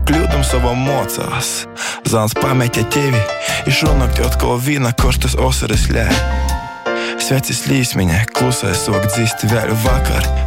kļūdam savo mocās. Zāns pametja tevi, I šonakt atkal vīna koštas osaras ļēja. Svecis līsmiņa, klusai sok dzist vēl vakar.